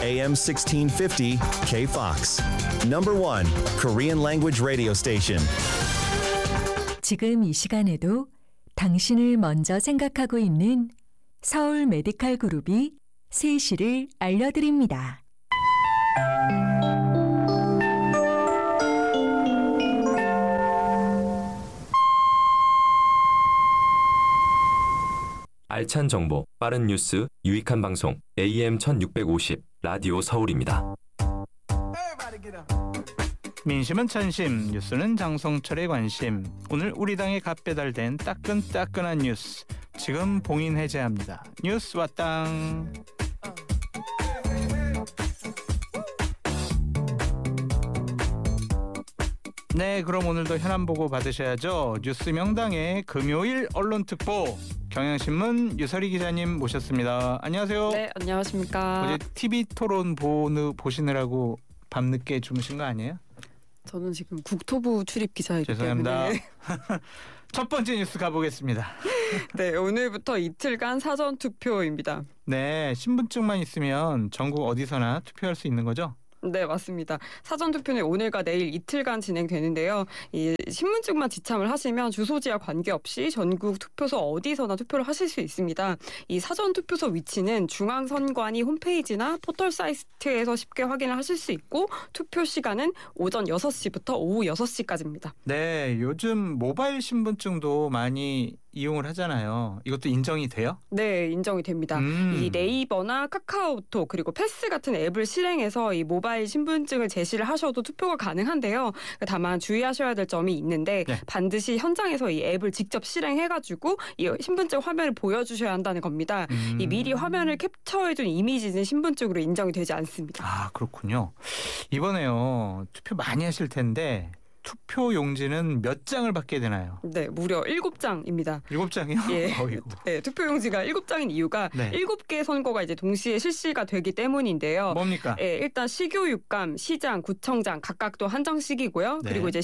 AM 1650 KFOX. Number 1 Korean language radio station. 지금 이 시간에도 당신을 먼저 생각하고 있는 서울 메디칼 그룹이 3시를 알려드립니다. 알찬 정보, 빠른 뉴스, 유익한 방송 AM 1650 라디오 서울입니다. 민심은 천심, 뉴스는 장성철의 관심. 오늘 우리 당에 갓 배달된 따끈따끈한 뉴스, 지금 봉인 해제합니다. 뉴스 왔당. 네, 그럼 오늘도 현안 보고 받으셔야죠. 뉴스 명당의 금요일 언론특보, 경향신문 유설희 기자님 모셨습니다. 안녕하세요. 네, 안녕하십니까. 어제 TV 토론 보시느라고 밤늦게 주무신 거 아니에요? 저는 지금 국토부 출입 기자이기 죄송합니다. 때문에. 첫 번째 뉴스 가보겠습니다. 네, 오늘부터 이틀간 사전 투표입니다. 네, 신분증만 있으면 전국 어디서나 투표할 수 있는 거죠? 네, 맞습니다. 사전투표는 오늘과 내일 이틀간 진행되는데요. 이 신분증만 지참을 하시면 주소지와 관계없이 전국 투표소 어디서나 투표를 하실 수 있습니다. 이 사전투표소 위치는 중앙선관위 홈페이지나 포털 사이트에서 쉽게 확인을 하실 수 있고, 투표 시간은 오전 6시부터 오후 6시까지입니다. 네, 요즘 모바일 신분증도 많이 이용을 하잖아요. 이것도 인정이 돼요? 네, 인정이 됩니다. 이 네이버나 카카오톡 그리고 패스 같은 앱을 실행해서 이 모바일 신분증을 제시를 하셔도 투표가 가능한데요. 다만 주의하셔야 될 점이 있는데, 네, 반드시 현장에서 이 앱을 직접 실행해가지고 이 신분증 화면을 보여주셔야 한다는 겁니다. 이 미리 화면을 캡처해둔 이미지는 신분증으로 인정이 되지 않습니다. 아, 그렇군요. 이번에요, 투표 많이 하실 텐데 투표 용지는 몇 장을 받게 되나요? 네, 무려 7장입니다. 7장이요? 예. 네, 투표 용지가 7장인 이유가, 네, 7개 선거가 이제 동시에 실시가 되기 때문인데요. 뭡니까? 예, 일단 시교육감, 시장, 구청장 각각 또 한 장씩이고요. 네. 그리고 이제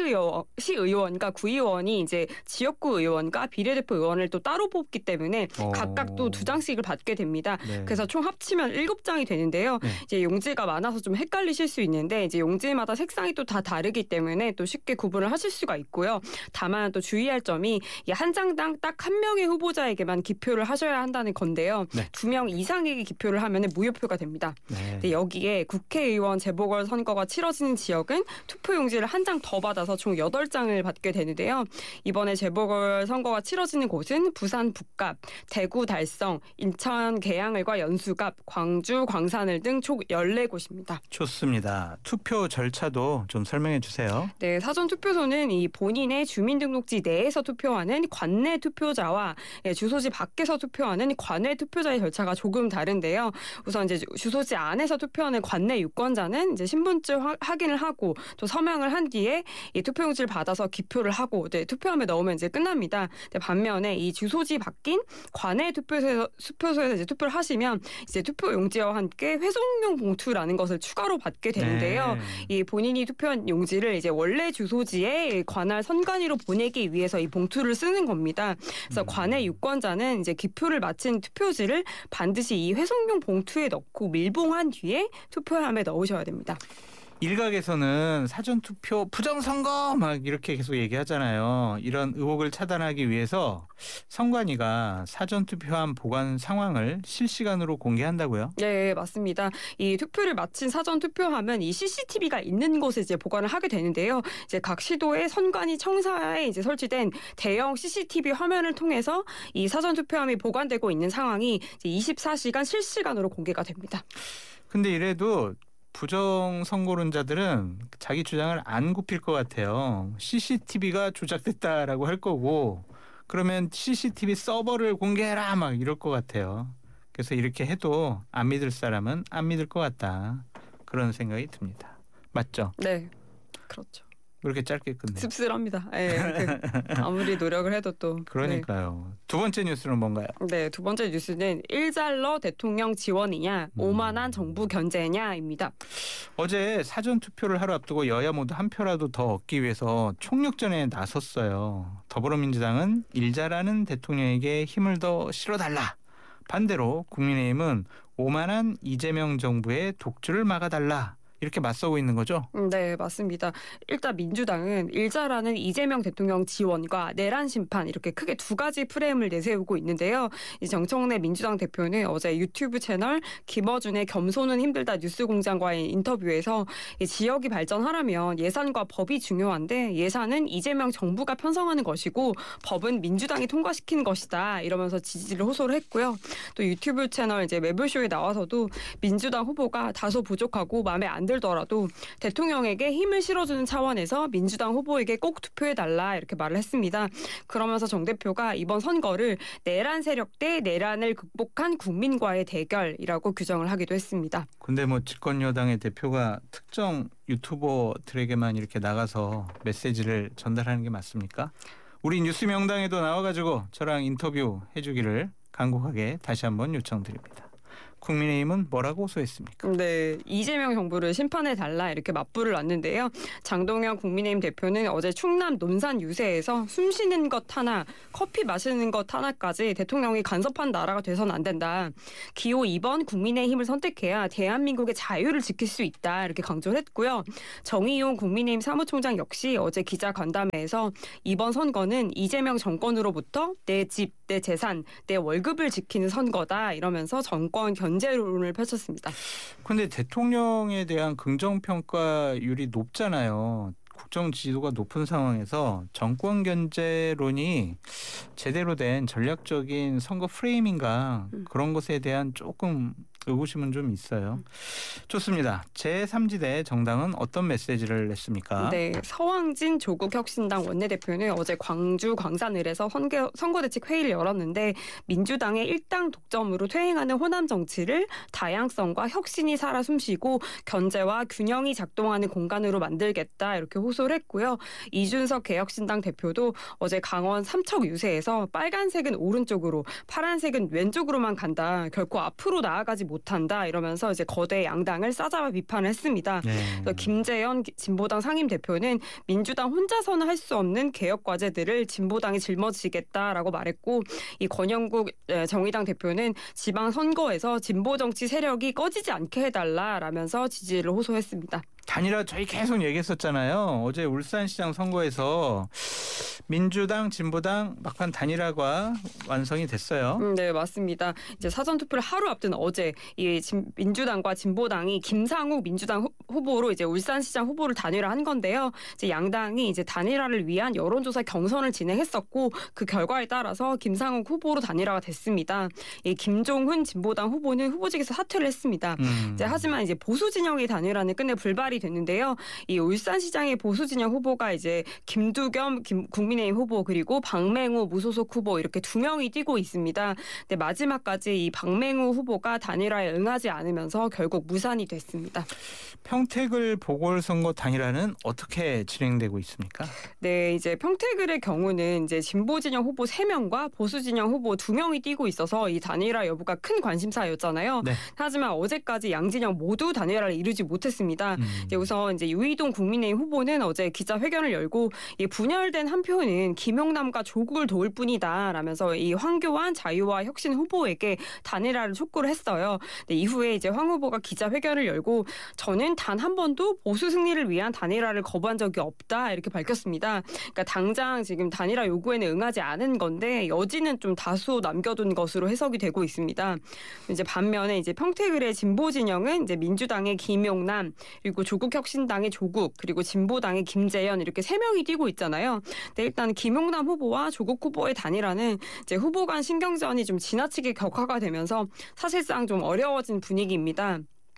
시의원과 구의원이 이제 지역구 의원과 비례대표 의원을 또 따로 뽑기 때문에 각각 또 2장씩을 받게 됩니다. 네. 그래서 총 합치면 7장이 되는데요. 네. 이제 용지가 많아서 좀 헷갈리실 수 있는데, 이제 용지마다 색상이 또 다 다르기 때문에 또 쉽게 구분을 하실 수가 있고요. 다만 또 주의할 점이, 한 장당 딱 한 명의 후보자에게만 기표를 하셔야 한다는 건데요. 네. 2명 이상에게 기표를 하면 무효표가 됩니다. 네. 근데 여기에 국회의원 재보궐 선거가 치러지는 지역은 투표 용지를 한 장 더 받아서 총 8장을 받게 되는데요. 이번에 재보궐 선거가 치러지는 곳은 부산 북갑, 대구 달성, 인천 계양을과 연수갑, 광주 광산을 등 총 14곳입니다. 좋습니다. 투표 절차도 좀 설명해 주세요. 네, 사전투표소는 이 본인의 주민등록지 내에서 투표하는 관내 투표자와 주소지 밖에서 투표하는 관외 투표자의 절차가 조금 다른데요. 우선 이제 주소지 안에서 투표하는 관내 유권자는 이제 신분증 확인을 하고 또 서명을 한 뒤에 이 투표용지를 받아서 기표를 하고, 네, 투표함에 넣으면 이제 끝납니다. 네, 반면에 이 주소지 바뀐 관외 투표소에서 이제 투표를 하시면 이제 투표용지와 함께 회송용 봉투라는 것을 추가로 받게 되는데요. 네. 이 본인이 투표한 용지를 이제 원래 주소지에 관할 선관위로 보내기 위해서 이 봉투를 쓰는 겁니다. 그래서 관외 유권자는 이제 기표를 마친 투표지를 반드시 이 회송용 봉투에 넣고 밀봉한 뒤에 투표함에 넣으셔야 됩니다. 일각에서는 사전투표 부정선거 막 이렇게 계속 얘기하잖아요. 이런 의혹을 차단하기 위해서 선관위가 사전투표함 보관 상황을 실시간으로 공개한다고요? 네, 맞습니다. 이 투표를 마친 사전투표함은 이 CCTV가 있는 곳에 이제 보관을 하게 되는데요. 이제 각 시도의 선관위 청사에 이제 설치된 대형 CCTV 화면을 통해서 이 사전투표함이 보관되고 있는 상황이 이제 24시간 실시간으로 공개가 됩니다. 근데 이래도 부정선거론자들은 자기 주장을 안 굽힐 것 같아요. CCTV가 조작됐다라고 할 거고, 그러면 CCTV 서버를 공개해라 막 이럴 것 같아요. 그래서 이렇게 해도 안 믿을 사람은 안 믿을 것 같다, 그런 생각이 듭니다. 맞죠? 네, 그렇죠. 그렇게 짧게 끝내. 씁쓸합니다. 예, 아무리 노력을 해도 또. 그러니까요. 네. 두 번째 뉴스는 뭔가요? 네, 두 번째 뉴스는 일잘러 대통령 지원이냐, 오만한 정부 견제냐입니다. 어제 사전투표를 하루 앞두고 여야 모두 한 표라도 더 얻기 위해서 총력전에 나섰어요. 더불어민주당은 일 잘하는 대통령에게 힘을 더 실어달라. 반대로 국민의힘은 오만한 이재명 정부의 독주를 막아달라. 이렇게 맞서고 있는 거죠? 네, 맞습니다. 일단 민주당은 일자라는 이재명 대통령 지원과 내란 심판 이렇게 크게 두 가지 프레임을 내세우고 있는데요. 이 정청래 민주당 대표는 어제 유튜브 채널 김어준의 겸손은 힘들다 뉴스공장과의 인터뷰에서 이 지역이 발전하려면 예산과 법이 중요한데 예산은 이재명 정부가 편성하는 것이고 법은 민주당이 통과시키는 것이다. 이러면서 지지를 호소를 했고요. 또 유튜브 채널 이제 매블쇼에 나와서도 민주당 후보가 다소 부족하고 마음에 안 들더라도 대통령에게 힘을 실어주는 차원에서 민주당 후보에게 꼭 투표해달라 이렇게 말을 했습니다. 그러면서 정 대표가 이번 선거를 내란 세력 대 내란을 극복한 국민과의 대결이라고 규정을 하기도 했습니다. 근데 뭐 집권 여당의 대표가 특정 유튜버들에게만 이렇게 나가서 메시지를 전달하는 게 맞습니까? 우리 뉴스 명당에도 나와가지고 저랑 인터뷰 해주기를 간곡하게 다시 한번 요청드립니다. 국민의힘은 뭐라고 호소했습니까? 네, 이재명 정부를 심판해달라 이렇게 맞불을 놨는데요. 장동영 국민의힘 대표는 어제 충남 논산 유세에서 숨 쉬는 것 하나, 커피 마시는 것 하나까지 대통령이 간섭한 나라가 돼서는 안 된다. 기호 2번 국민의힘을 선택해야 대한민국의 자유를 지킬 수 있다 이렇게 강조를 했고요. 정의용 국민의힘 사무총장 역시 어제 기자간담회에서 이번 선거는 이재명 정권으로부터 내 집, 내 재산, 내 월급을 지키는 선거다 이러면서 정권 견제론을 펼쳤습니다. 그런데 대통령에 대한 긍정평가율이 높잖아요. 국정 지지도가 높은 상황에서 정권 견제론이 제대로 된 전략적인 선거 프레임인가 그런 것에 대한 조금 의구심은 좀 있어요. 좋습니다. 제3지대 정당은 어떤 메시지를 냈습니까? 네, 서왕진 조국혁신당 원내대표는 어제 광주 광산을에서 선거대책 회의를 열었는데 민주당의 일당 독점으로 퇴행하는 호남 정치를 다양성과 혁신이 살아 숨쉬고 견제와 균형이 작동하는 공간으로 만들겠다 이렇게 호소를 했고요. 이준석 개혁신당 대표도 어제 강원 삼척 유세에서 빨간색은 오른쪽으로 파란색은 왼쪽으로만 간다. 결코 앞으로 나아가지 못한다 이러면서 이제 거대 양당을 싸잡아 비판을 했습니다. 네. 김재현 진보당 상임대표는 민주당 혼자서는 할 수 없는 개혁 과제들을 진보당이 짊어지겠다라고 말했고 이 권영국 정의당 대표는 지방 선거에서 진보 정치 세력이 꺼지지 않게 해달라라면서 지지를 호소했습니다. 단일화 저희 계속 얘기했었잖아요. 어제 울산시장 선거에서 민주당, 진보당 막판 단일화가 완성이 됐어요. 네, 맞습니다. 이제 사전 투표를 하루 앞둔 어제 이 민주당과 진보당이 김상욱 민주당 후보로 이제 울산시장 후보를 단일화한 건데요. 이제 양당이 이제 단일화를 위한 여론조사 경선을 진행했었고 그 결과에 따라서 김상욱 후보로 단일화가 됐습니다. 이 김종훈 진보당 후보는 후보직에서 사퇴를 했습니다. 이제 하지만 이제 보수 진영의 단일화는 끝내 불발이 됐는데요. 이 울산시장의 보수 진영 후보가 이제 김두겸 국민의힘 후보 그리고 박맹우 무소속 후보 이렇게 두 명이 뛰고 있습니다. 근데 마지막까지 이 박맹우 후보가 단일화에 응하지 않으면서 결국 무산이 됐습니다. 평택을 보궐선거 단일화는 어떻게 진행되고 있습니까? 네, 이제 평택을의 경우는 이제 진보 진영 후보 3명과 보수 진영 후보 2명이 뛰고 있어서 이 단일화 여부가 큰 관심사였잖아요. 네. 하지만 어제까지 양 진영 모두 단일화를 이루지 못했습니다. 이제 우선 이제 유이동 국민의힘 후보는 어제 기자회견을 열고 이 분열된 한 표는 김용남과 조국을 도울 뿐이다라면서 이 황교안 자유와 혁신 후보에게 단일화를 촉구를 했어요. 네, 이후에 이제 황 후보가 기자회견을 열고 저는 단 한 번도 보수 승리를 위한 단일화를 거부한 적이 없다 이렇게 밝혔습니다. 그러니까 당장 지금 단일화 요구에는 응하지 않은 건데 여지는 좀 다수 남겨둔 것으로 해석이 되고 있습니다. 이제 반면에 이제 평택을의 진보 진영은 이제 민주당의 김용남 그리고 조국혁신당의 조국 그리고 진보당의 김재현 이렇게 3명이 뛰고 있잖아요. 근데 일단 김용남 후보와 조국 후보의 단일화는 이제 후보 간 신경전이 좀 지나치게 격화가 되면서 사실상 좀 어려워진 분위기입니다.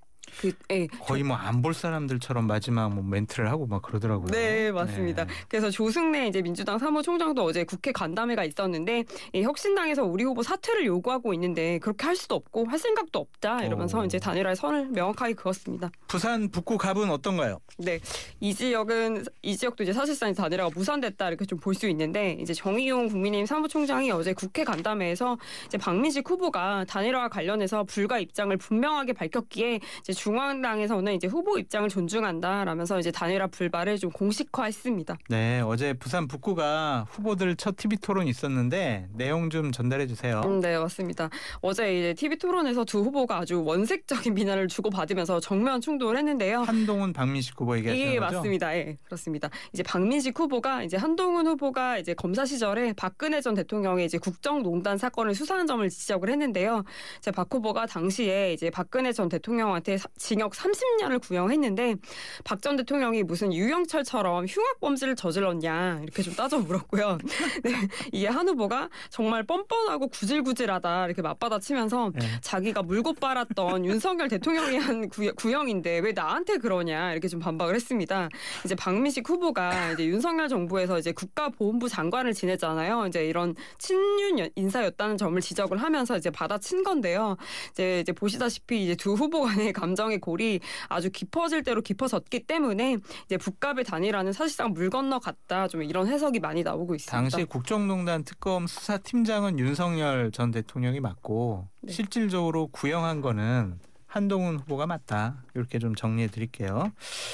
거의 뭐 안 볼 사람들처럼 마지막 뭐 멘트를 하고 막 그러더라고요. 네, 맞습니다. 네. 그래서 조승래 이제 민주당 사무총장도 어제 국회 간담회가 있었는데 이 혁신당에서 우리 후보 사퇴를 요구하고 있는데 그렇게 할 수도 없고 할 생각도 없다 이러면서 이제 단일화의 선을 명확하게 그었습니다. 부산 북구 갑은 어떤가요? 네, 이 지역도 이제 사실상 단일화가 무산됐다 이렇게 좀 볼 수 있는데 이제 정의용 국민의힘 사무총장이 어제 국회 간담회에서 이제 박민식 후보가 단일화와 관련해서 불가 입장을 분명하게 밝혔기에 이제 중앙당에서는 이제 후보 입장을 존중한다라면서 이제 단일화 불발을 좀 공식화했습니다. 네, 어제 부산 북구가 후보들 첫 TV 토론 있었는데 내용 좀 전달해 주세요. 네, 맞습니다. 어제 이제 TV 토론에서 두 후보가 아주 원색적인 비난을 주고받으면서 정면 충돌을 했는데요. 한동훈, 박민식 후보 얘기하시는 예, 거죠? 맞습니다. 예, 그렇습니다. 이제 박민식 후보가 이제 한동훈 후보가 이제 검사 시절에 박근혜 전 대통령의 이제 국정농단 사건을 수사한 점을 지적을 했는데요. 이제 박 후보가 당시에 이제 박근혜 전 대통령한테 징역 30년을 구형했는데 박 전 대통령이 무슨 유영철처럼 흉악 범죄를 저질렀냐 이렇게 좀 따져 물었고요. 네, 이게 한 후보가 정말 뻔뻔하고 구질구질하다 이렇게 맞받아치면서 네. 자기가 물고 빨았던 윤석열 대통령이 한 구형인데 왜 나한테 그러냐 이렇게 좀 반박을 했습니다. 이제 박민식 후보가 이제 윤석열 정부에서 이제 국가보훈부 장관을 지냈잖아요. 이제 이런 친윤 인사였다는 점을 지적을 하면서 이제 받아친 건데요. 이제 보시다시피 이제 두 후보 간의 감정의 골이 아주 깊어질 대로 깊어졌기 때문에 이제 북갑의 단일화는 사실상 물 건너 갔다. 좀 이런 해석이 많이 나오고 있습니다. 당시 국정농단 특검 수사팀장은 윤석열 전 대통령이 맞고 네. 실질적으로 구형한 거는 한동훈 후보가 맞다. 이렇게 좀 정리해 드릴게요.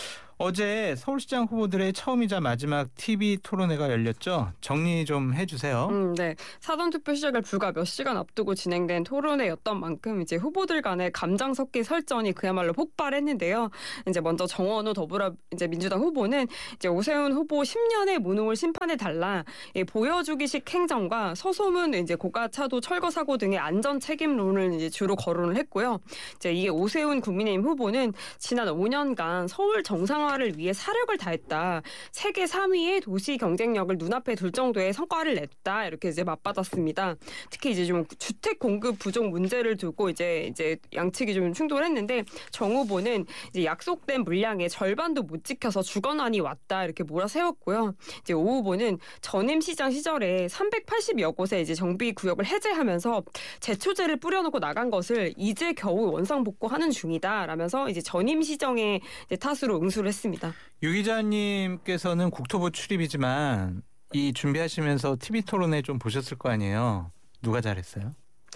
어제 서울시장 후보들의 처음이자 마지막 TV 토론회가 열렸죠. 정리 좀 해주세요. 네. 사전투표 시작을 불과 몇 시간 앞두고 진행된 토론회였던 만큼 이제 후보들 간의 감정 섞인 설전이 그야말로 폭발했는데요. 이제 먼저 정원호 이제 민주당 후보는 이제 오세훈 후보 10년의 무능을 심판해 달라 보여주기식 행정과 서소문 이제 고가차도 철거 사고 등의 안전 책임론을 이제 주로 거론을 했고요. 이제 이게 오세훈 국민의힘 후보는 지난 5년간 서울 정상화 를 위해 사력을 다했다. 세계 3위의 도시 경쟁력을 눈앞에 둘 정도의 성과를 냈다. 이렇게 이제 맞받았습니다. 특히 이제 좀 주택 공급 부족 문제를 두고 이제 양측이 좀 충돌했는데 정 후보는 이제 약속된 물량의 절반도 못 지켜서 주거난이 왔다. 이렇게 몰아세웠고요. 이제 오 후보는 전임 시장 시절에 380여 곳에 이제 정비 구역을 해제하면서 제초제를 뿌려놓고 나간 것을 이제 겨우 원상복구하는 중이다라면서 이제 전임 시정의 이제 탓으로 응수를 했습니다. 유 기자님께서는 국토부 출입이지만 이 준비하시면서 TV 토론회 좀 보셨을 거 아니에요. 누가 잘했어요?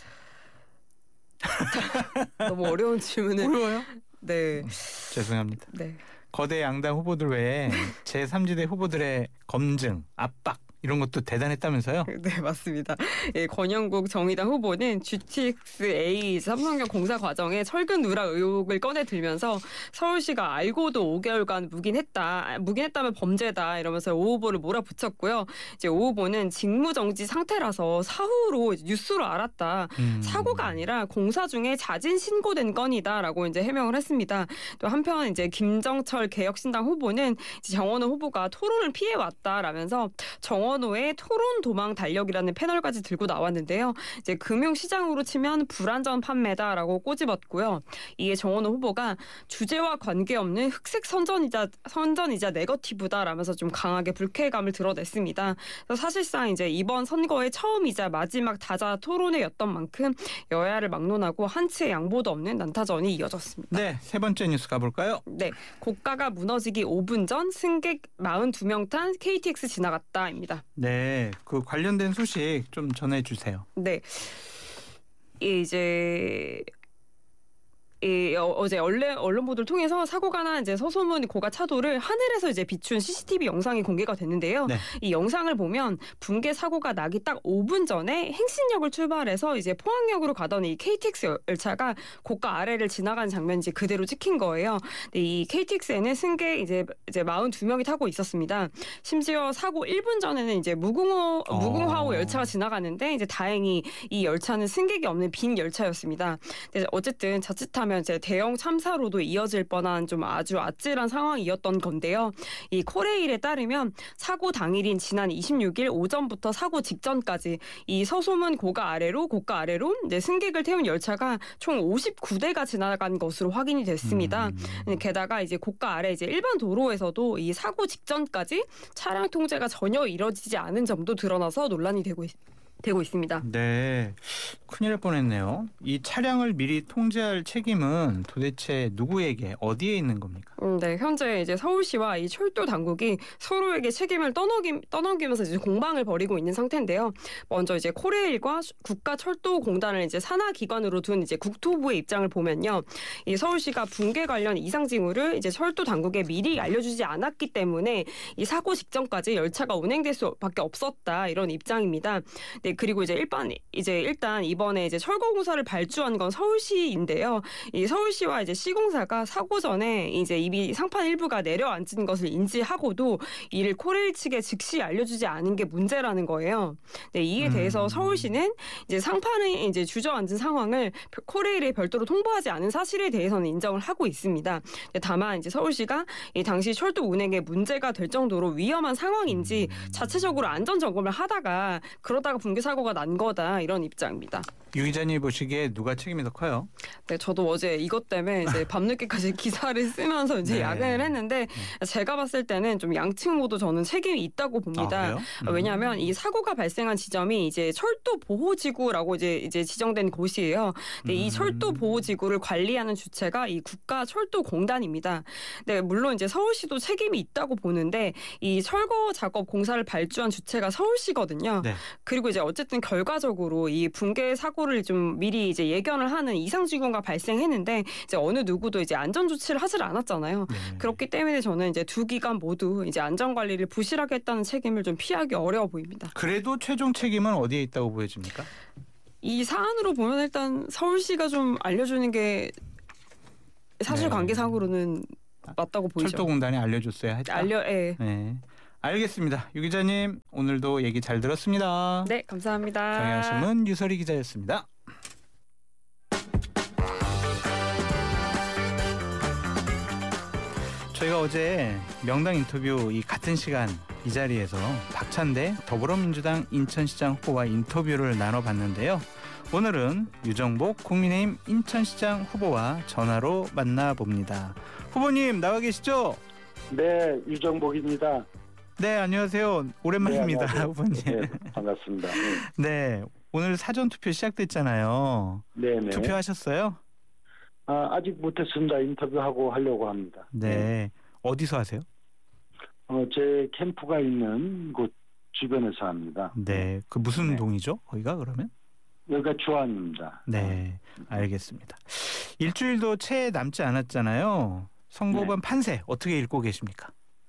너무 어려운 질문을. 어려워요? 네. 죄송합니다. 네. 거대 양당 후보들 외에 제3지대 후보들의 검증, 압박 이런 것도 대단했다면서요? 네, 맞습니다. 예, 권영국 정의당 후보는 GTX-A 삼성경 공사 과정에 철근 누락 의혹을 꺼내 들면서 서울시가 알고도 5개월간 묵인했다면 범죄다 이러면서 오 후보를 몰아붙였고요. 이제 오 후보는 직무정지 상태라서 사후로 뉴스로 알았다. 사고가 아니라 공사 중에 자진 신고된 건이다라고 이제 해명을 했습니다. 또 한편 이제 김정철 개혁신당 후보는 이제 정원호 후보가 토론을 피해 왔다라면서 정원호의 토론 도망 달력이라는 패널까지 들고 나왔는데요. 이제 금융시장으로 치면 불안전 판매다라고 꼬집었고요. 이에 정원호 후보가 주제와 관계없는 흑색 선전이자 네거티브다라면서 좀 강하게 불쾌감을 드러냈습니다. 그래서 사실상 이제 이번 선거의 처음이자 마지막 다자 토론회였던 만큼 여야를 막론하고 한치의 양보도 없는 난타전이 이어졌습니다. 네, 세 번째 뉴스 가볼까요? 네, 고가가 무너지기 5분 전 승객 42명 탄 KTX 지나갔다입니다. 네, 그 관련된 소식 좀 전해주세요. 네, 이제 어제 언론 보도를 통해서 사고가 난 이제 서소문 고가 차도를 하늘에서 이제 비춘 CCTV 영상이 공개가 됐는데요. 네. 이 영상을 보면 붕괴 사고가 나기 딱 5분 전에 행신역을 출발해서 이제 포항역으로 가던 이 KTX 열차가 고가 아래를 지나가는 장면이 이제 그대로 찍힌 거예요. 이 KTX에는 승객 이제 42명이 타고 있었습니다. 심지어 사고 1분 전에는 이제 무궁화호 열차가 지나가는데 이제 다행히 이 열차는 승객이 없는 빈 열차였습니다. 어쨌든 자칫하면 이제 대형 참사로도 이어질 뻔한 좀 아주 아찔한 상황이었던 건데요. 이 코레일에 따르면 사고 당일인 지난 26일 오전부터 사고 직전까지 이 서소문 고가 아래로 이제 승객을 태운 열차가 총 59대가 지나간 것으로 확인이 됐습니다. 게다가 이제 고가 아래 이제 일반 도로에서도 이 사고 직전까지 차량 통제가 전혀 이뤄지지 않은 점도 드러나서 논란이 되고 있습니다. 되고 있습니다. 네, 큰일 날 뻔했네요. 이 차량을 미리 통제할 책임은 도대체 누구에게 어디에 있는 겁니까? 네, 현재 이제 서울시와 이 철도 당국이 서로에게 책임을 떠넘기면서 이제 공방을 벌이고 있는 상태인데요. 먼저 이제 코레일과 국가철도공단을 이제 산하 기관으로 둔 이제 국토부의 입장을 보면요, 이 서울시가 붕괴 관련 이상 징후를 이제 철도 당국에 미리 알려주지 않았기 때문에 이 사고 직전까지 열차가 운행될 수밖에 없었다, 이런 입장입니다. 네, 그리고 이제 일단 이번에 이제 철거공사를 발주한 건 서울시인데요. 이 서울시와 이제 시공사가 사고 전에 이제 이미 상판 일부가 내려앉은 것을 인지하고도 이를 코레일 측에 즉시 알려주지 않은 게 문제라는 거예요. 네, 이에 대해서 서울시는 이제 상판에 이제 주저앉은 상황을 코레일에 별도로 통보하지 않은 사실에 대해서는 인정을 하고 있습니다. 네, 다만 이제 서울시가 이 당시 철도 운행에 문제가 될 정도로 위험한 상황인지 자체적으로 안전 점검을 하다가 그러다가 붕괴 사고가 난 거다, 이런 입장입니다. 유 기자님 보시기에 누가 책임이 더 커요? 네, 저도 어제 이것 때문에 이제 밤늦게까지 기사를 쓰면서 이제 네. 야근을 했는데, 제가 봤을 때는 좀 양측 모두 저는 책임이 있다고 봅니다. 왜냐하면 이 사고가 발생한 지점이 이제 철도 보호지구라고 이제 지정된 곳이에요. 근데 이 철도 보호지구를 관리하는 주체가 이 국가철도공단입니다. 네, 물론 이제 서울시도 책임이 있다고 보는데 이 철거 작업 공사를 발주한 주체가 서울시거든요. 네. 그리고 이제 어쨌든 결과적으로 이 붕괴 사고를 좀 미리 이제 예견을 하는 이상 징후가 발생했는데 이제 어느 누구도 이제 안전 조치를 하질 않았잖아요. 네. 그렇기 때문에 저는 이제 두 기관 모두 이제 안전 관리를 부실하게 했다는 책임을 좀 피하기 어려워 보입니다. 그래도 최종 책임은 어디에 있다고 보여집니까? 이 사안으로 보면 일단 서울시가 좀 알려주는 게 사실관계상으로는 맞다고 보이죠. 철도공단이 알려줬어야 했다. 예. 네. 알겠습니다. 유 기자님, 오늘도 얘기 잘 들었습니다. 네, 감사합니다. 경향신문 유설희 기자였습니다. 저희가 어제 명당 인터뷰 이 같은 시간 이 자리에서 박찬대 더불어민주당 인천시장 후보와 인터뷰를 나눠봤는데요. 오늘은 유정복 국민의힘 인천시장 후보와 전화로 만나봅니다. 후보님 나와 계시죠? 네, 유정복입니다. 네, 안녕하세요. 오랜만입니다, 네, 후보님. 네, 반갑습니다. 네, 오늘 사전투표 시작됐잖아요. 네. 투표하셨어요? 아직 못했습니다. 인터뷰하고 하려고 합니다. 네. 어디서 하세요? 제 캠프가 있는 곳 주변에서 합니다. 네, 그 무슨 네. 동이죠? 거기가 그러면? 여기가 주안입니다. 네, 알겠습니다. 일주일도 채 남지 않았잖아요. 선거관 판세 어떻게 읽고 계십니까?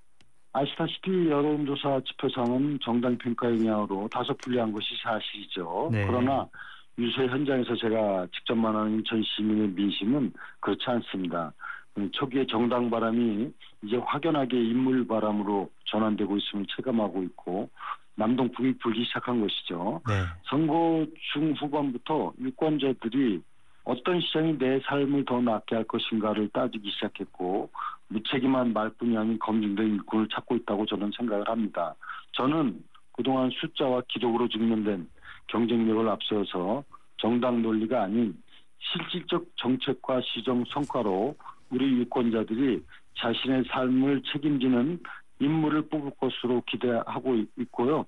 아시다시피 여론조사 지표상은 정당 평가의 영향으로 다소 불리한 것이 사실이죠. 네. 그러나 유세 현장에서 제가 직접 만나는 인천 시민의 민심은 그렇지 않습니다. 초기에 정당 바람이 이제 확연하게 인물 바람으로 전환되고 있음을 체감하고 있고 남동풍이 불기 시작한 것이죠. 네. 선거 중후반부터 유권자들이 어떤 시장이 내 삶을 더 낫게 할 것인가를 따지기 시작했고 무책임한 말뿐이 아닌 검증된 일꾼을 찾고 있다고 저는 생각을 합니다. 저는 그동안 숫자와 기록으로 증명된 경쟁력을 앞세워서 정당 논리가 아닌 실질적 정책과 시정 성과로 우리 유권자들이 자신의 삶을 책임지는 인물을 뽑을 것으로 기대하고 있고요.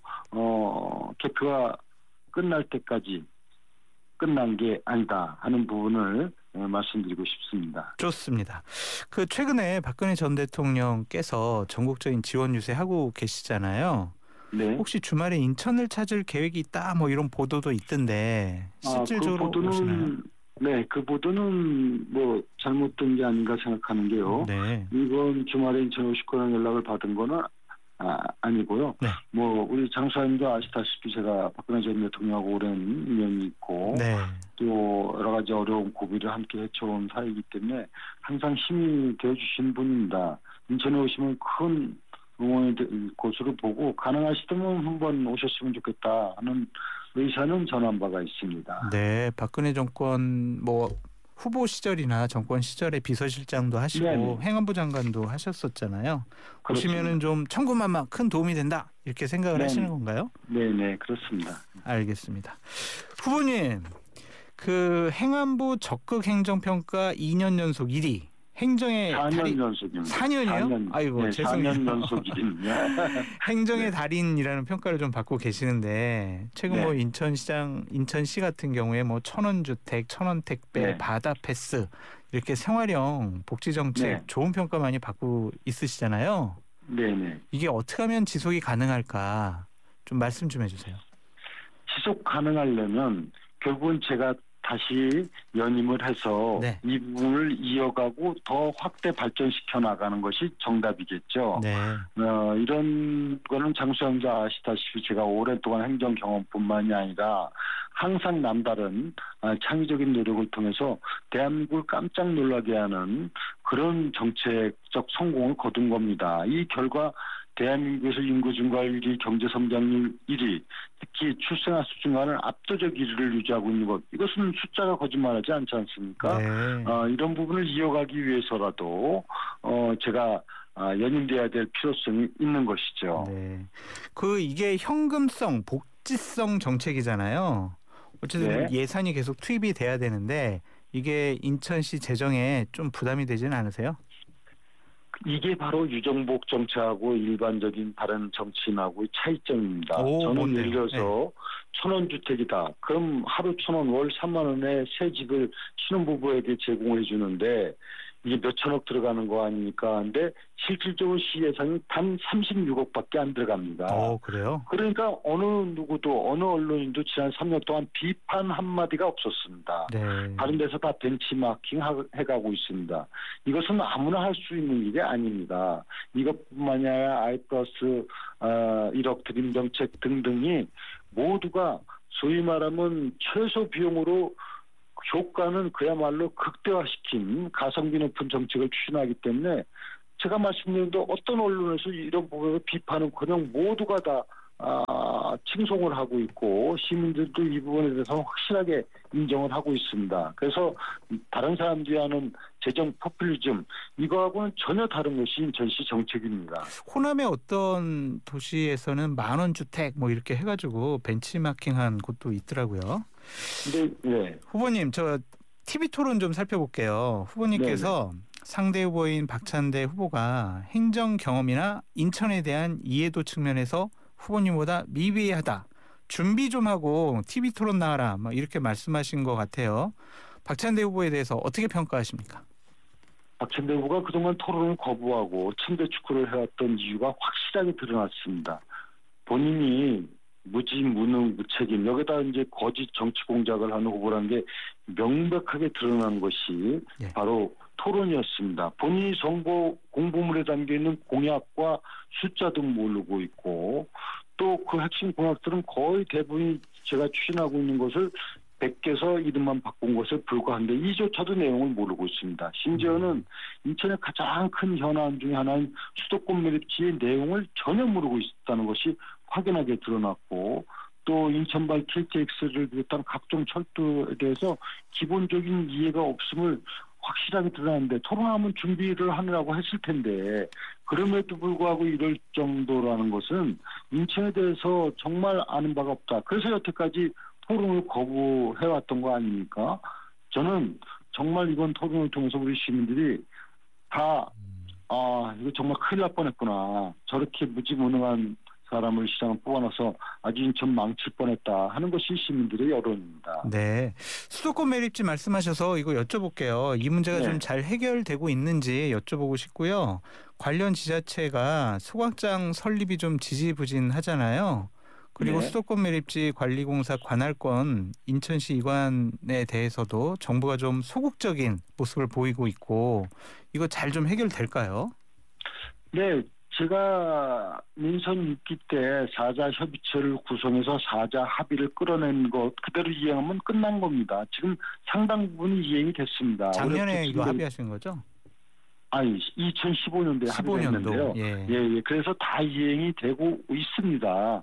개표가 끝날 때까지 끝난 게 아니다 하는 부분을 말씀드리고 싶습니다. 좋습니다. 그 최근에 박근혜 전 대통령께서 전국적인 지원 유세하고 계시잖아요. 네. 혹시 주말에 인천을 찾을 계획이 있다 뭐 이런 보도도 있던데 실질적으로 보시나요? 그 보도는 뭐 잘못된 게 아닌가 생각하는 게요. 네. 이번 주말에 인천 오실 거라는 연락을 받은 거는 아니고요. 네. 뭐 우리 장소장님도 아시다시피 제가 박근혜 전 대통령하고 오랜 인연이 있고 네. 또 여러 가지 어려운 고비를 함께 헤쳐온 사이이기 때문에 항상 힘이 되어주신 분입니다. 인천에 오시면 큰 응원이 될 곳으로 보고 가능하시다면 한번 오셨으면 좋겠다 하는 의사는 전한 바가 있습니다. 네, 박근혜 정권 뭐 후보 시절이나 정권 시절에 비서실장도 하시고 네네. 행안부 장관도 하셨었잖아요. 그렇습니다. 보시면은 좀 천군만마 큰 도움이 된다 이렇게 생각을 네네. 하시는 건가요? 네네 그렇습니다. 알겠습니다. 후보님, 그 행안부 적극 행정평가 2년 연속 1위 행정의 4년 달인. 연속입니다. 4년이요? 4년, 아이고, 네, 죄송해요. 4년 연속입니다. 행정의 네. 달인이라는 평가를 좀 받고 계시는데 최근 네. 뭐 인천시 같은 경우에 뭐 천원주택, 천원택배, 네. 바다패스 이렇게 생활형 복지정책 네. 좋은 평가 많이 받고 있으시잖아요. 네네. 이게 어떻게 하면 지속이 가능할까 좀 말씀 좀 해주세요. 지속 가능하려면 결국은 제가 다시 연임을 해서 네. 이 부분을 이어가고 더 확대 발전시켜 나가는 것이 정답이겠죠. 네. 이런 거는 장수영자 아시다시피 제가 오랫동안 행정 경험뿐만이 아니라 항상 남다른 창의적인 노력을 통해서 대한민국을 깜짝 놀라게 하는 그런 정책적 성공을 거둔 겁니다. 이 결과 대한민국에서 인구 증가율 1위, 경제 성장률 1위, 특히 출생아 수 증가는 압도적 1위를 유지하고 있는 것. 이것은 숫자가 거짓말하지 않지 않습니까? 네. 이런 부분을 이어가기 위해서라도 제가 연임돼야 될 필요성이 있는 것이죠. 네. 이게 현금성, 복지성 정책이잖아요. 어쨌든 네. 예산이 계속 투입이 돼야 되는데 이게 인천시 재정에 좀 부담이 되지는 않으세요? 이게 바로 유정복 정치하고 일반적인 다른 정치인하고의 차이점입니다. 오, 저는 뭔데요? 예를 들어서 천원주택이다. 그럼 하루 1,000원, 월 3만 원의 새 집을 신혼부부에게 제공해 주는데 이게 몇 천억 들어가는 거 아닙니까? 근데 실질적으로 시 예산이 단 36억밖에 안 들어갑니다. 그래요? 그러니까 어느 누구도 어느 언론인도 지난 3년 동안 비판 한마디가 없었습니다. 네. 다른 데서 다 벤치마킹 해가고 있습니다. 이것은 아무나 할 수 있는 일이 아닙니다. 이것뿐만이 아니라 아이플러스 1억 드림 정책 등등이 모두가 소위 말하면 최소 비용으로 효과는 그야말로 극대화시킨 가성비 높은 정책을 추진하기 때문에 제가 말씀드린 대로 어떤 언론에서 이런 부분을 비판은커녕 모두가 다 칭송을 하고 있고 시민들도 이 부분에 대해서 확실하게 인정을 하고 있습니다. 그래서 다른 사람들이 하는 재정 포퓰리즘 이거하고는 전혀 다른 것이 인천시 정책입니다. 호남의 어떤 도시에서는 만원 주택 뭐 이렇게 해가지고 벤치마킹한 곳도 있더라고요. 근데 네. 후보님 저 TV 토론 좀 살펴볼게요. 후보님께서 상대 후보인 박찬대 후보가 행정 경험이나 인천에 대한 이해도 측면에서 후보님보다 미비하다. 준비 좀 하고 TV 토론 나와라. 막 이렇게 말씀하신 것 같아요. 박찬대 후보에 대해서 어떻게 평가하십니까? 박찬대 후보가 그동안 토론을 거부하고 침대 축구를 해왔던 이유가 확실하게 드러났습니다. 본인이 무지, 무능, 무책임 여기다 이제 거짓 정치 공작을 하는 후보라는 게 명백하게 드러난 것이 바로 토론이었습니다. 본인이 선거 공보물에 담겨있는 공약과 숫자 등 모르고 있고 또 그 핵심 공약들은 거의 대부분이 제가 추진하고 있는 것을 100개서 이름만 바꾼 것에 불과한데 이조차도 내용을 모르고 있습니다. 심지어는 인천의 가장 큰 현안 중에 하나인 수도권 매립지의 내용을 전혀 모르고 있다는 것이 확연하게 드러났고 또 인천발 KTX를 비롯한 각종 철도에 대해서 기본적인 이해가 없음을 확실하게 드러났는데 토론하면 준비를 하느라고 했을 텐데 그럼에도 불구하고 이럴 정도라는 것은 인천에 대해서 정말 아는 바가 없다. 그래서 여태까지 토론을 거부해왔던 거 아닙니까? 저는 정말 이번 토론을 통해서 우리 시민들이 다 이거 정말 큰일 날 뻔했구나. 저렇게 무지무능한 사람을 시장을 뽑아놔서 아주 인천 망칠 뻔했다 하는 것이 시민들의 여론입니다. 네, 수도권 매립지 말씀하셔서 이거 여쭤볼게요. 이 문제가 좀 잘 해결되고 있는지 여쭤보고 싶고요. 관련 지자체가 소각장 설립이 좀 지지부진하잖아요. 그리고 수도권 매립지 관리공사 관할권 인천시 이관에 대해서도 정부가 좀 소극적인 모습을 보이고 있고 이거 잘 좀 해결될까요? 네. 제가 민선 6기 때 4자 협의체를 구성해서 4자 합의를 끌어낸 것 그대로 이행하면 끝난 겁니다. 지금 상당 부분이 이행이 됐습니다. 작년에 이거 합의하신 거죠? 아니 2015년도에 합의했는데요. 예. 그래서 다 이행이 되고 있습니다.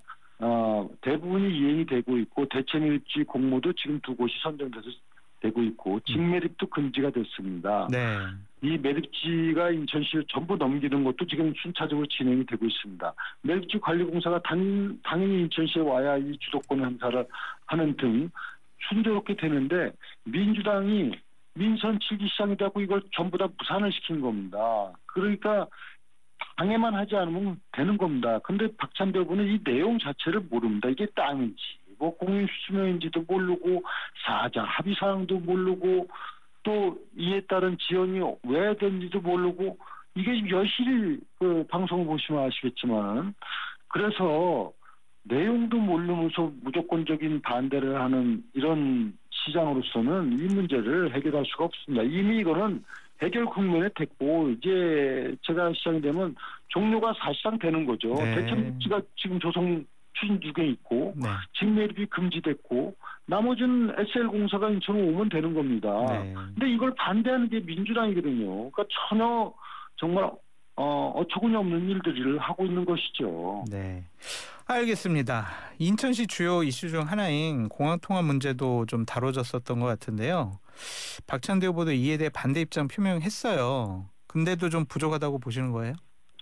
대부분이 이행이 되고 있고 대체 매립지 공모도 지금 2곳이 선정돼서 되고 있고 직매립도 금지가 됐습니다. 네. 이 매립지가 인천시에 전부 넘기는 것도 지금 순차적으로 진행이 되고 있습니다. 매립지 관리공사가 당연히 인천시에 와야 이 주도권 행사를 하는 등 순조롭게 되는데 민주당이 민선 7기 시장이 되고 이걸 전부 다 무산을 시킨 겁니다. 그러니까 방해만 하지 않으면 되는 겁니다. 근데 박찬대 후보는 이 내용 자체를 모릅니다. 이게 땅인지 뭐 공인수명인지도 모르고 사자 합의사항도 모르고 또 이에 따른 지원이 왜 된지도 모르고 이게 여실히 그 방송을 보시면 아시겠지만 그래서 내용도 모르면서 무조건적인 반대를 하는 이런 시장으로서는 이 문제를 해결할 수가 없습니다. 이미 이거는 해결 국면에 됐고 이제 제가 시장이 되면 종료가 사실상 되는 거죠. 네. 대천복지가 지금 조성 추진 중에 있고 네. 직매립이 금지됐고 나머지는 SL공사가 인천으로 오면 되는 겁니다. 네. 근데 이걸 반대하는 게 민주당이거든요. 그러니까 전혀 정말 어처구니 없는 일들을 하고 있는 것이죠. 네. 알겠습니다. 인천시 주요 이슈 중 하나인 공항 통합 문제도 좀 다뤄졌었던 것 같은데요. 박찬대 후보도 이에 대해 반대 입장 표명했어요. 근데도 좀 부족하다고 보시는 거예요?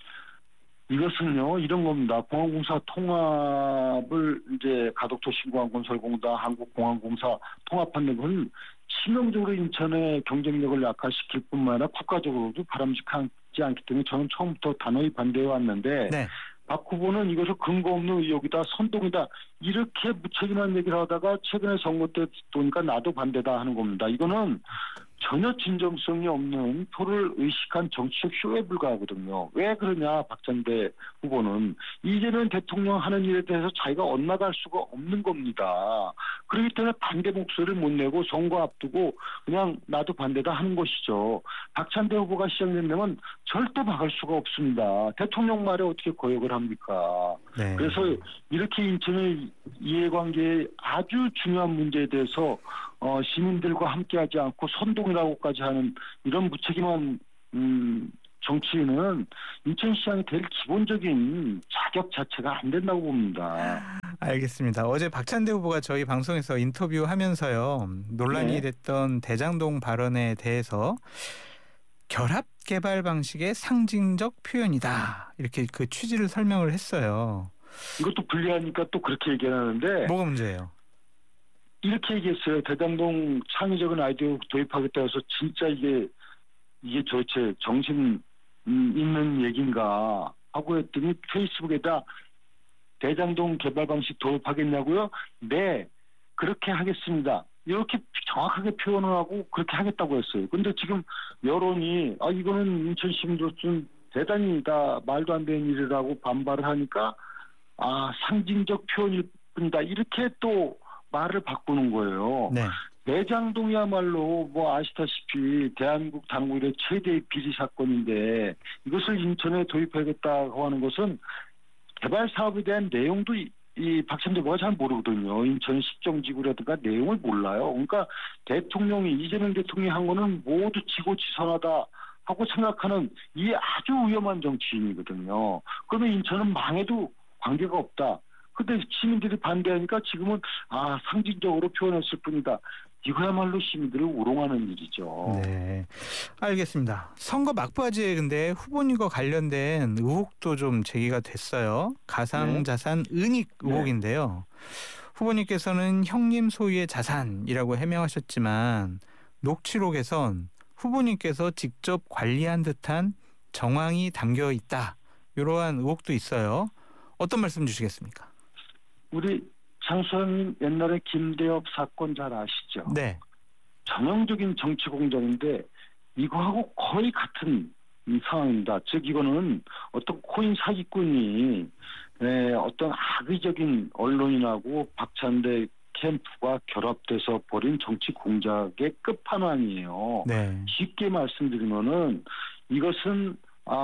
이것은요 이런 겁니다. 공항공사 통합을 이제 가덕도시공항건설공단 한국공항공사 통합하는 건 치명적으로 인천의 경쟁력을 약화시킬 뿐만 아니라 국가적으로도 바람직하지 않기 때문에 저는 처음부터 단호히 반대해 왔는데 네. 박 후보는 이것을 근거 없는 의혹이다, 선동이다 이렇게 무책임한 얘기를 하다가 최근에 선거 때 보니까 나도 반대다 하는 겁니다. 이거는 전혀 진정성이 없는 표를 의식한 정치적 쇼에 불과하거든요. 왜 그러냐 박찬대 후보는 이재명 대통령 하는 일에 대해서 자기가 엇나갈 수가 없는 겁니다. 그렇기 때문에 반대 목소리를 못 내고 선거 앞두고 그냥 나도 반대다 하는 것이죠. 박찬대 후보가 시작된다면 절대 막을 수가 없습니다. 대통령 말에 어떻게 거역을 합니까? 네. 그래서 이렇게 인천의 이해관계의 아주 중요한 문제에 대해서 시민들과 함께하지 않고 선동이라고까지 하는 이런 무책임한 정치인은 인천시장이 될 기본적인 자격 자체가 안 된다고 봅니다. 알겠습니다. 어제 박찬대 후보가 저희 방송에서 인터뷰하면서요. 논란이 네. 됐던 대장동 발언에 대해서 결합 개발 방식의 상징적 표현이다. 이렇게 그 취지를 설명을 했어요. 이것도 불리하니까 또 그렇게 얘기하는데 뭐가 문제예요? 이렇게 얘기했어요. 대장동 창의적인 아이디어 도입하겠다 해서 진짜 이게 도대체 정신 있는 얘기인가 하고 했더니 페이스북에다 대장동 개발 방식 도입하겠냐고요? 네, 그렇게 하겠습니다. 이렇게 정확하게 표현을 하고 그렇게 하겠다고 했어요. 근데 지금 여론이 이거는 인천 시민도 좀 대단히 다 말도 안 되는 일이라고 반발을 하니까 상징적 표현일 뿐이다. 이렇게 또 말을 바꾸는 거예요. 네. 내장동이야말로 뭐 아시다시피 대한민국 당구 이래 최대의 비리 사건인데 이것을 인천에 도입하겠다고 하는 것은 개발 사업에 대한 내용도 이 박찬대 후보가 잘 모르거든요. 인천 시정지구라든가 내용을 몰라요. 그러니까 대통령이 이재명 대통령이 한 거는 모두 지고지선하다 하고 생각하는 이 아주 위험한 정치인이거든요. 그러면 인천은 망해도 관계가 없다. 근데 시민들이 반대하니까 지금은 상징적으로 표현했을 뿐이다. 이거야말로 시민들을 우롱하는 일이죠. 네, 알겠습니다. 선거 막바지에 근데 후보님과 관련된 의혹도 좀 제기가 됐어요. 가상자산 은닉 의혹인데요. 후보님께서는 형님 소유의 자산이라고 해명하셨지만 녹취록에선 후보님께서 직접 관리한 듯한 정황이 담겨 있다. 이러한 의혹도 있어요. 어떤 말씀 주시겠습니까? 우리 장수님 옛날에 김대엽 사건 잘 아시죠? 네. 전형적인 정치 공작인데 이거하고 거의 같은 상황입니다. 즉 이거는 어떤 코인 사기꾼이 어떤 악의적인 언론인하고 박찬대 캠프가 결합돼서 벌인 정치 공작의 끝판왕이에요. 네. 쉽게 말씀드리면은 이것은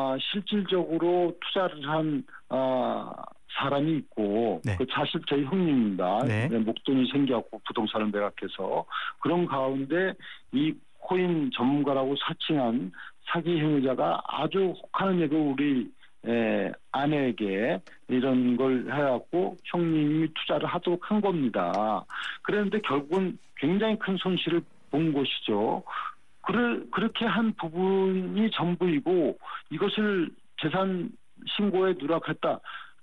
실질적으로 투자를 한 사람이 있고 네. 사실 저희 형님입니다. 네. 목돈이 생겨갖고 부동산을 매각해서 그런 가운데 이 코인 전문가라고 사칭한 사기 행위자가 아주 혹하는 얘기를 우리 아내에게 이런 걸 해갖고 형님이 투자를 하도록 한 겁니다. 그런데 결국은 굉장히 큰 손실을 본 것이죠. 그렇게 한 부분이 전부이고 이것을 재산 신고에 누락했다.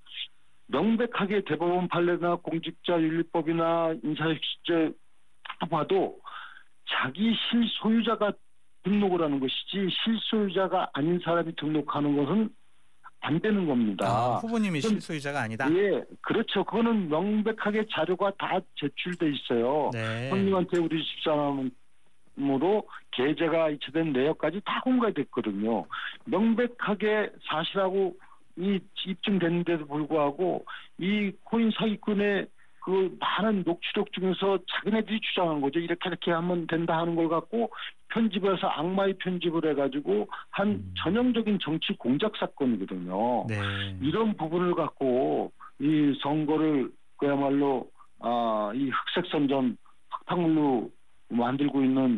명백하게 대법원 판례나 공직자윤리법이나 인사혁신죄 다 봐도 자기 실소유자가 등록을 하는 것이지 실소유자가 아닌 사람이 등록하는 것은 안 되는 겁니다. 후보님이 실소유자가 아니다. 예, 그렇죠. 그거는 명백하게 자료가 다 제출돼 있어요. 네. 형님한테 우리 집사람으로 계좌가 이체된 내역까지 다 공개됐거든요. 명백하게 사실하고 이 입증됐는데도 불구하고 이 코인 사기꾼의 그 많은 녹취록 중에서 자기네들이 주장한 거죠. 이렇게 하면 된다 하는 걸 갖고 편집해서 악마의 편집을 해가지고 한 전형적인 정치 공작 사건이거든요. 네. 이런 부분을 갖고 이 선거를 그야말로 이 흑색 선전 흑탕물로 만들고 있는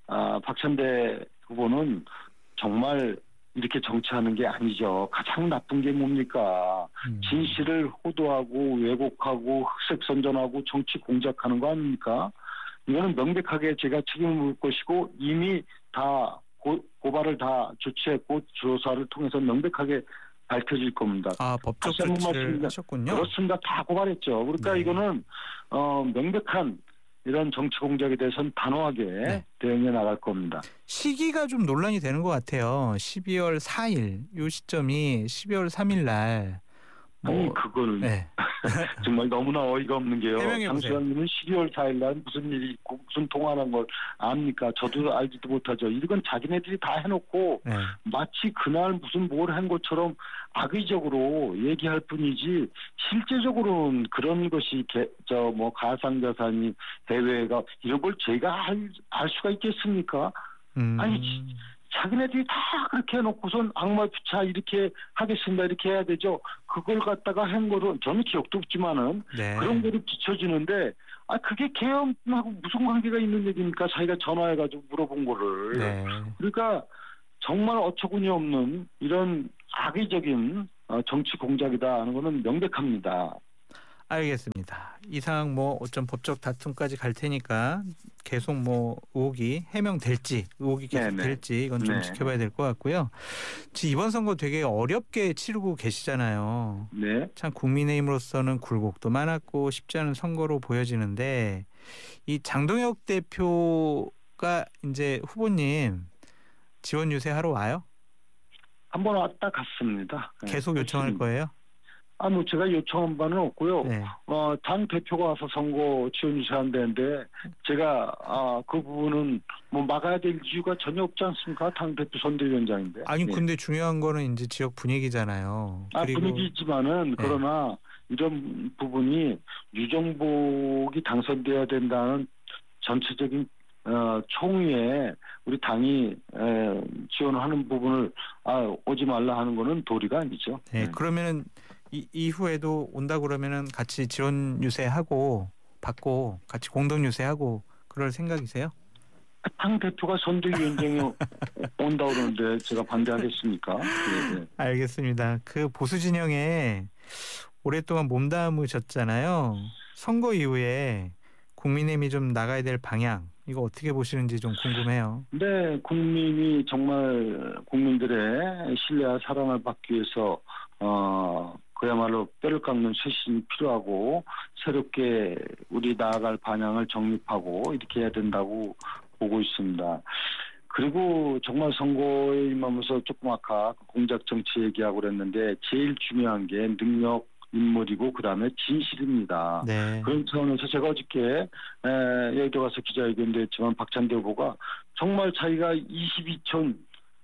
박찬대 후보는 정말 이렇게 정치하는 게 아니죠. 가장 나쁜 게 뭡니까? 진실을 호도하고 왜곡하고 흑색 선전하고 정치 공작하는 거 아닙니까? 이거는 명백하게 제가 책임을 물 것이고 이미 다 고발을 다 조치했고 조사를 통해서 명백하게 밝혀질 겁니다. 법적 조치를 하셨군요. 그렇습니다. 다 고발했죠. 그러니까 네. 이거는 명백한 이런 정치 공작에 대해서는 단호하게 네. 대응해 나갈 겁니다. 시기가 좀 논란이 되는 것 같아요. 12월 4일 이 시점이 12월 3일 날 아니 그거는 네. 정말 너무나 어이가 없는 게요. 해명해 보세요. 당시에는 12월 4일 날 무슨 일이 있고 무슨 통화한 걸 압니까? 저도 알지도 못하죠. 이건 자기네들이 다 해놓고 네. 마치 그날 무슨 뭘 한 것처럼 악의적으로 얘기할 뿐이지 실제적으로는 그런 것이 가상자산이 해외가 이런 걸 제가 알 수가 있겠습니까? 아니 자기네들이 다 그렇게 해놓고선 악마 부차 이렇게 하겠습니다 이렇게 해야 되죠. 그걸 갖다가 한 거로 저는 기억도 없지만은 네. 그런 거로 비춰지는데 그게 계엄하고 무슨 관계가 있는 얘기입니까? 자기가 전화해가지고 물어본 거를. 네. 그러니까 정말 어처구니 없는 이런 악의적인 정치 공작이다 하는 거는 명백합니다. 알겠습니다. 이상 어떤 법적 다툼까지 갈 테니까 계속 의혹이 해명될지 의혹이 계속 네네. 될지 이건 좀 네. 지켜봐야 될 것 같고요. 지금 이번 선거 되게 어렵게 치르고 계시잖아요. 네. 참 국민의힘으로서는 굴곡도 많았고 쉽지 않은 선거로 보여지는데 이 장동혁 대표가 이제 후보님 지원 유세하러 와요? 한번 왔다 갔습니다. 네, 계속 요청할 그렇습니다. 거예요? 제가 요청한 바는 없고요. 네. 당 대표가 와서 선거 지원 유세한다는데 제가 그 부분은 막아야 될 이유가 전혀 없지 않습니까? 당 대표 선대위원장인데. 아니 네. 근데 중요한 거는 이제 지역 분위기잖아요. 그리고 분위기지만은 그러나 이런 부분이 유정복이 당선돼야 된다는 전체적인 총의에 우리 당이 지원하는 부분을 오지 말라 하는 거는 도리가 아니죠. 네, 그러면은 이후에도 온다 그러면은 같이 지원 유세하고 받고 같이 공동 유세하고 그럴 생각이세요? 당 대표가 선대위원장이 온다 그러는데 제가 반대하겠습니까? 네. 알겠습니다. 그 보수 진영에 오랫동안 몸담으셨잖아요. 선거 이후에 국민의힘이 좀 나가야 될 방향 이거 어떻게 보시는지 좀 궁금해요. 네, 국민이 정말 국민들의 신뢰와 사랑을 받기 위해서 그야말로 뼈를 깎는 쇄신이 필요하고 새롭게 우리 나아갈 방향을 정립하고 이렇게 해야 된다고 보고 있습니다. 그리고 정말 선거에 임하면서 조금 아까 공작 정치 얘기하고 그랬는데 제일 중요한 게 능력, 인물이고 그다음에 진실입니다. 네. 그런 차원에서 제가 어저께 여기 와서 기자회견도 했지만 박찬대 후보가 정말 자기가 22촌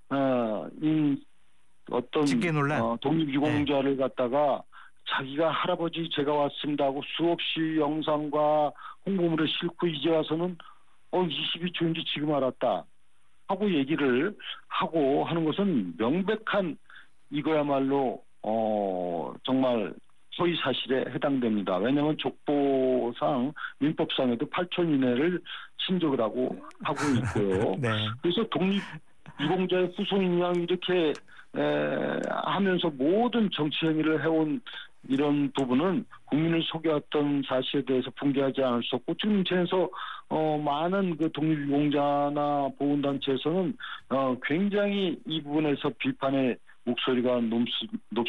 어떤 직계 논란. 독립유공자를 갖다가 자기가 할아버지 제가 왔습니다 하고 수없이 영상과 홍보물에 싣고 이제 와서는 22초인지 지금 알았다 하고 얘기를 하고 하는 것은 명백한 이거야말로 정말 허위 사실에 해당됩니다. 왜냐하면 족보상 민법상에도 8촌 이내를 친족을 하고 있고요. 네. 그래서 독립유공자의 후손이냐 이렇게 하면서 모든 정치 행위를 해온 이런 부분은 국민을 속여왔던 사실에 대해서 붕괴하지 않을 수 없고 지금 제에서 많은 그 독립유공자나 보훈단체에서는 굉장히 이 부분에서 비판의 목소리가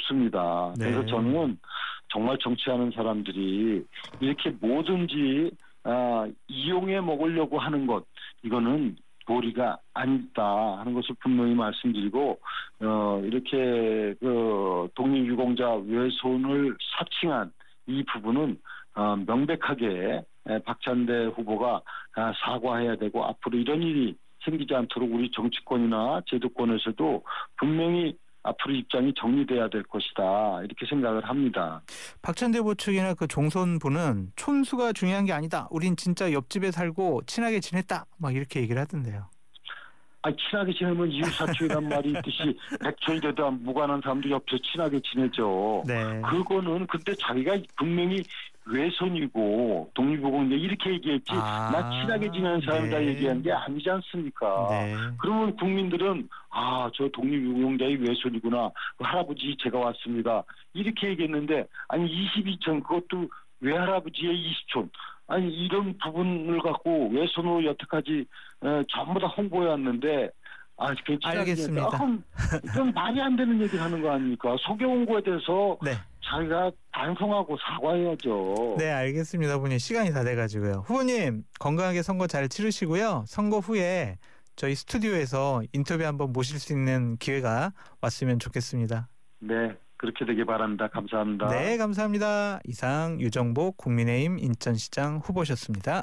높습니다. 네. 그래서 저는 정말 정치하는 사람들이 이렇게 뭐든지 이용해 먹으려고 하는 것, 이거는 도리가 아니다 하는 것을 분명히 말씀드리고, 이렇게 독립유공자 외손을 사칭한 이 부분은 명백하게 박찬대 후보가 사과해야 되고, 앞으로 이런 일이 생기지 않도록 우리 정치권이나 제도권에서도 분명히 앞으로 입장이 정리돼야 될 것이다, 이렇게 생각을 합니다. 박찬대 후보 측이나 그 종선부는 촌수가 중요한 게 아니다. 우린 진짜 옆집에 살고 친하게 지냈다. 막 이렇게 얘기를 하던데요. 친하게 지내면 이웃사촌이란 말이 있듯이 백촌이 돼도 무관한 사람도 옆에서 친하게 지내죠. 네. 그거는 근데 자기가 분명히 외손이고 독립유공자 이렇게 얘기했지, 나 친하게 지내는 사람이다 네. 얘기한 게 아니지 않습니까? 네. 그러면 국민들은 저 독립유공자의 외손이구나, 할아버지 제가 왔습니다, 이렇게 얘기했는데, 아니 22촌 그것도 외할아버지의 20촌, 아니 이런 부분을 갖고 외손으로 여태까지 전부 다 홍보해왔는데, 알겠습니다. 그럼 말이 안 되는 얘기를 하는 거 아닙니까? 속여온 거에 대해서 네. 자기가 반성하고 사과해야죠. 네, 알겠습니다. 후보님 시간이 다 돼가지고요. 후보님 건강하게 선거 잘 치르시고요. 선거 후에 저희 스튜디오에서 인터뷰 한번 모실 수 있는 기회가 왔으면 좋겠습니다. 네, 그렇게 되길 바랍니다. 감사합니다. 네, 감사합니다. 이상 유정복 국민의힘 인천시장 후보셨습니다.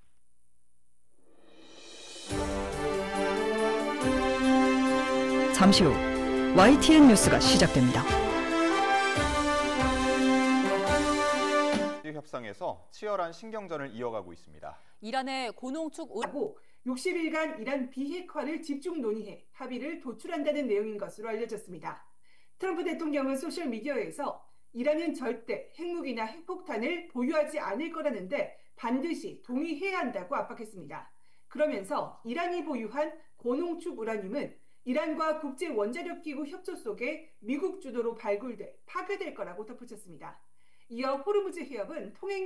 잠시 후 YTN 뉴스가 시작됩니다. 협상에서 치열한 신경전을 이어가고 있습니다. 이란의 고농축 하고 60일간 이란 비핵화를 집중 논의해 합의를 도출한다는 내용인 것으로 알려졌습니다. 트럼프 대통령은 소셜미디어에서 이란은 절대 핵무기나 핵폭탄을 보유하지 않을 거라는데 반드시 동의해야 한다고 압박했습니다. 그러면서 이란이 보유한 고농축 우라늄은 이란과 국제원자력기구 협조 속에 미국 주도로 발굴돼 파괴될 거라고 덧붙였습니다. 이어 호르무즈 해협은 통행